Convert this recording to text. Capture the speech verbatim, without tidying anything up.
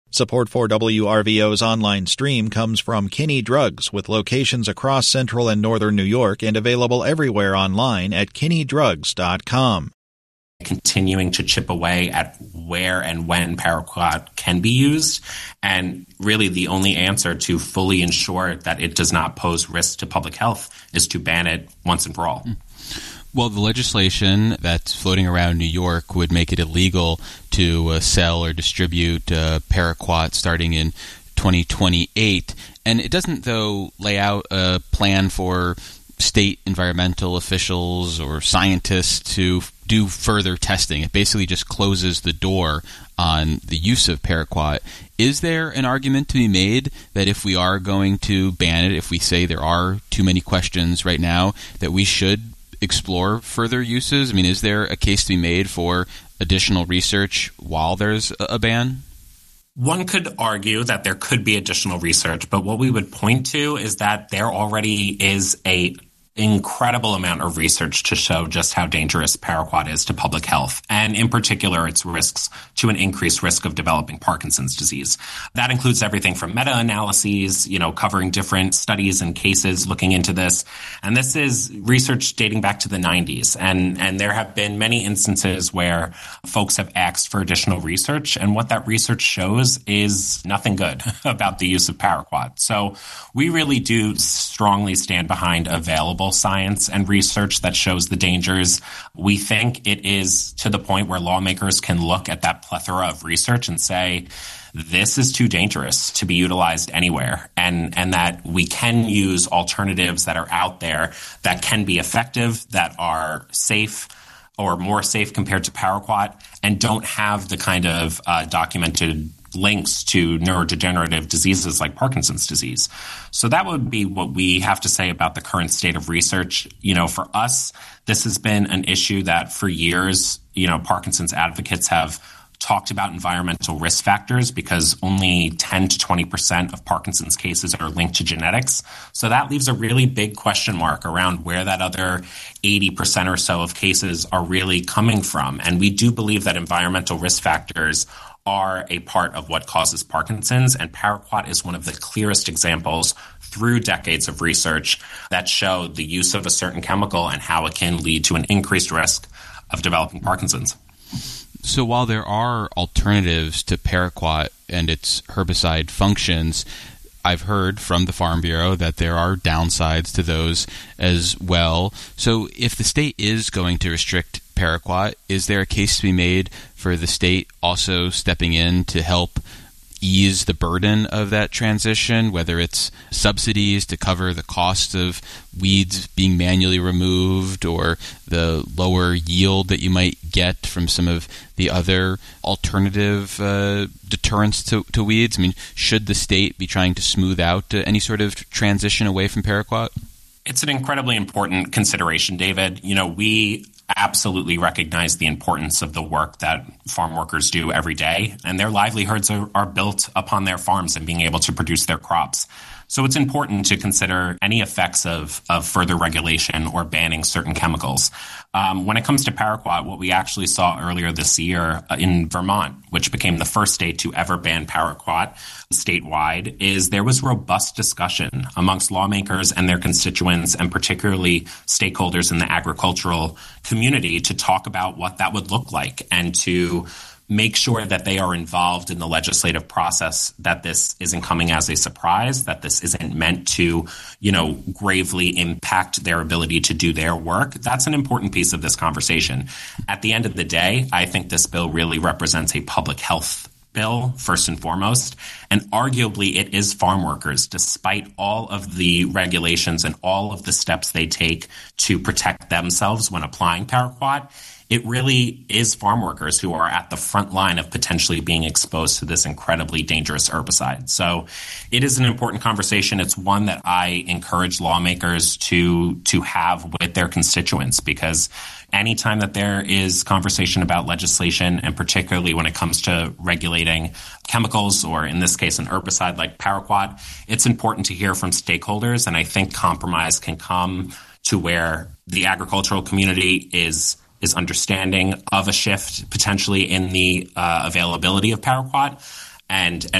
Support for W R V O's online stream comes from Kinney Drugs, with locations across central and northern New York and available everywhere online at kinney drugs dot com. Continuing to chip away at where and when paraquat can be used, and really the only answer to fully ensure that it does not pose risk to public health is to ban it once and for all. Well, the legislation that's floating around New York would make it illegal to uh, sell or distribute uh, paraquat starting in twenty twenty-eight. And it doesn't, though, lay out a plan for state environmental officials or scientists to do further testing. It basically just closes the door on the use of paraquat. Is there an argument to be made that if we are going to ban it, if we say there are too many questions right now, that we should explore further uses? I mean, is there a case to be made for additional research while there's a ban? One could argue that there could be additional research, but what we would point to is that there already is a incredible amount of research to show just how dangerous paraquat is to public health, and in particular its risks to an increased risk of developing Parkinson's disease. That includes everything from meta-analyses, you know, covering different studies and cases looking into this. And this is research dating back to the nineties. And, and there have been many instances where folks have asked for additional research, and what that research shows is nothing good about the use of paraquat. So we really do strongly stand behind available science and research that shows the dangers. We think it is to the point where lawmakers can look at that plethora of research and say, this is too dangerous to be utilized anywhere, and, and that we can use alternatives that are out there that can be effective, that are safe or more safe compared to paraquat, and don't have the kind of uh, documented links to neurodegenerative diseases like Parkinson's disease. So that would be what we have to say about the current state of research. You know, for us, this has been an issue that for years, you know, Parkinson's advocates have talked about environmental risk factors, because only ten to twenty percent of Parkinson's cases are linked to genetics. So that leaves a really big question mark around where that other eighty percent or so of cases are really coming from. And we do believe that environmental risk factors are a part of what causes Parkinson's, and paraquat is one of the clearest examples through decades of research that show the use of a certain chemical and how it can lead to an increased risk of developing Parkinson's. So while there are alternatives to paraquat and its herbicide functions, I've heard from the Farm Bureau that there are downsides to those as well. So if the state is going to restrict paraquat, is there a case to be made for the state also stepping in to help ease the burden of that transition, whether it's subsidies to cover the cost of weeds being manually removed or the lower yield that you might get from some of the other alternative uh, deterrents to, to weeds? I mean, should the state be trying to smooth out uh, any sort of transition away from paraquat? It's an incredibly important consideration, David. You know, we absolutely recognize the importance of the work that farm workers do every day, and their livelihoods are, are built upon their farms and being able to produce their crops. So it's important to consider any effects of, of further regulation or banning certain chemicals. Um, when it comes to paraquat, what we actually saw earlier this year in Vermont, which became the first state to ever ban paraquat statewide, is there was robust discussion amongst lawmakers and their constituents, and particularly stakeholders in the agricultural community, to talk about what that would look like and to make sure that they are involved in the legislative process, that this isn't coming as a surprise, that this isn't meant to, you know, gravely impact their ability to do their work. That's an important piece of this conversation. At the end of the day, I think this bill really represents a public health bill, first and foremost, and arguably it is farm workers, despite all of the regulations and all of the steps they take to protect themselves when applying paraquat. It really is farm workers who are at the front line of potentially being exposed to this incredibly dangerous herbicide. So it is an important conversation. It's one that I encourage lawmakers to to have with their constituents, because anytime that there is conversation about legislation, and particularly when it comes to regulating chemicals, or in this case an herbicide like paraquat, it's important to hear from stakeholders. And I think compromise can come to where the agricultural community is is understanding of a shift potentially in the uh, availability of paraquat, and, and